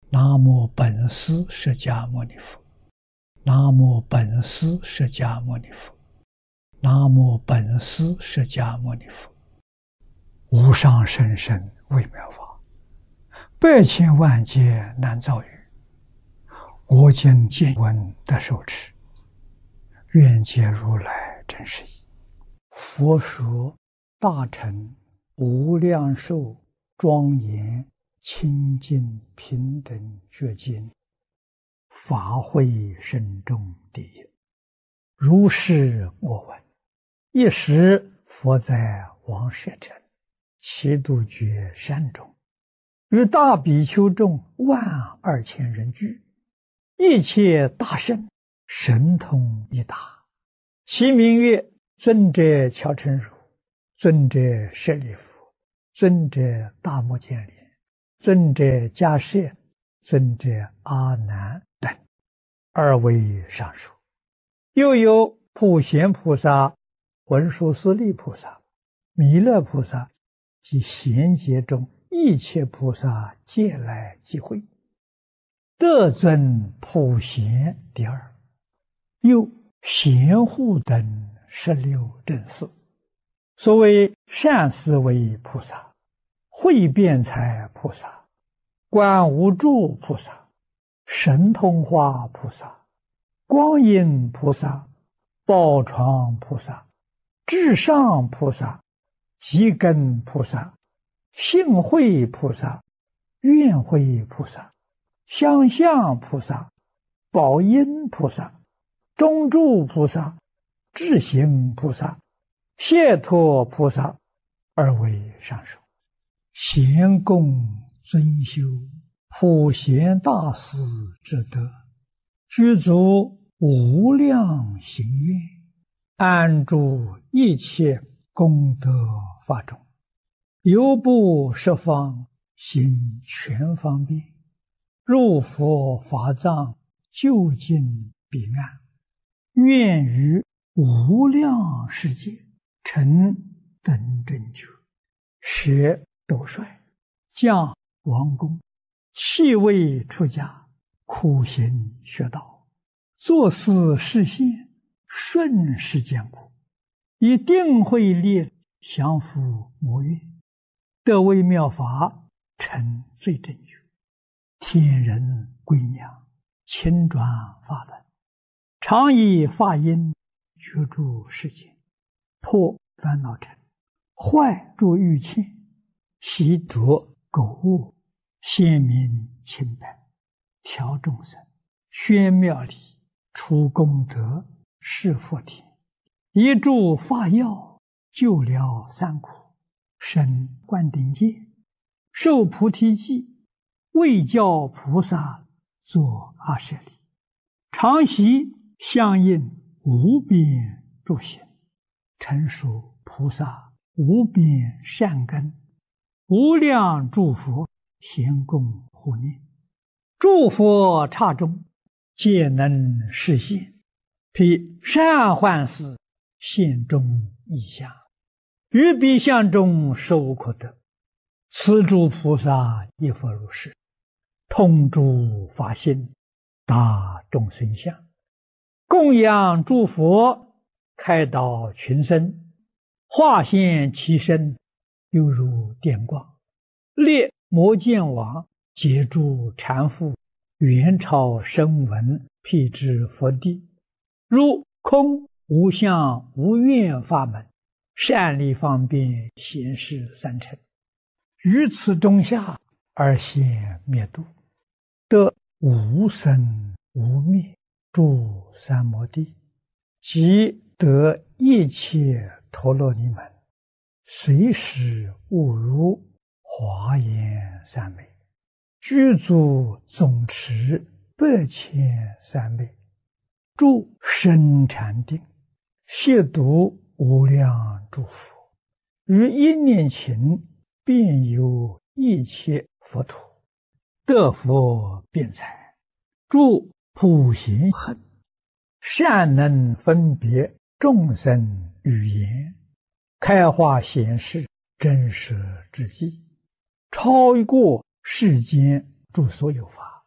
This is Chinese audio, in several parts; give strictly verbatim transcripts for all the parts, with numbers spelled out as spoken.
南无本师释迦牟尼佛，南无本师释迦牟尼佛，南无本师释迦牟尼佛。无上甚深微妙法，百千万劫难遭遇。我今见闻得受持，愿解如来真实义。佛说大乘无量寿庄严清净平等觉经，法会深重第一。如是我闻。一时佛在王舍城祇度觉山中，与大比丘众万二千人聚，一切大圣神通一达，其名曰尊者乔陈如、尊者舍利弗、尊者大目犍连、尊者迦叶、尊者阿难等，二位上述。又有普贤菩萨、文殊师利菩萨、弥勒菩萨及贤劫中一切菩萨皆来集会，得尊普贤第二。又贤护等十六正士，所谓善思维菩萨、慧辩才菩萨、观无住菩萨、神通化菩萨、光阴菩萨、宝床菩萨、至上菩萨、积根菩萨、性慧菩萨、愿慧菩萨、相向菩萨、宝音菩萨、中住菩萨、智行菩萨、解脱菩萨，二位上首。贤供尊修普贤大士之德，具足无量行愿，安住一切功德法中，犹不十方行全方便，入佛法藏究竟彼岸，愿于无量世界成等正觉，舍斗率，降王宫，弃位出家，苦行学道，作思实现，顺世间苦，以定慧力降伏魔怨，得微妙法，成最正觉，天人归娘，亲转法轮，常以法音觉住世间，破烦恼尘，坏诸欲欠，习着垢恶，显明清白，调众生，宣妙理，除功德，示佛田，一助法药，救了三苦，生灌顶戒，受菩提记，为教菩萨作阿舍利，常习相应无边诸行，成熟菩萨无边善根，无量诸佛咸供护念，诸佛刹中皆能实现，披善幻思现中异相，于彼相中实无可得。此诸菩萨亦复如是，通诸法性，达众生相，供养诸佛，开导群生，化现其身，犹如电光，列摩犍王，解诸缠缚，元超声闻，辟支佛地，如空无相无愿法门，善利方便显示三乘，于此中下而现灭度，得无生无灭诸三摩地，即得一切陀罗尼门，随时悟如华严三昧，具足总持百千三昧，住深禅定，亵渎无量诸佛，于一念頃遍游一切佛土，得佛辩才，住普贤行，善能分别众生语言，开化显示真实之际，超过世间诸所有法，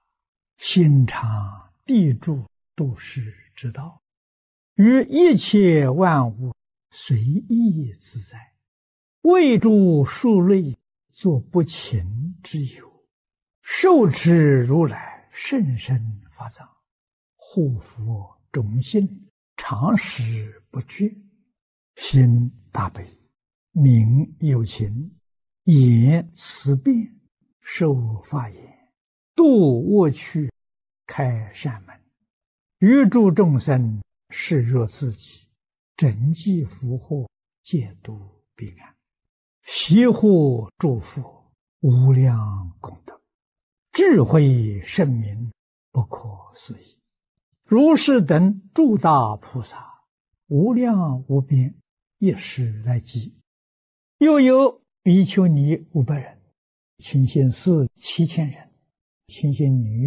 心常地住度世之道，于一切万物随意自在，为诸数类作不勤之有，受持如来甚深法藏，护佛种心，常时不绝，心大悲，名有情，言慈辩，受法言，度恶趣，开善门，于诸众生视若自己，整济福祸，戒度彼岸，悉护诸佛，无量功德，智慧圣明，不可思议。如是等诸大菩萨，无量无边，一时来集。又有比丘尼五百人，清心寺七千人，清心女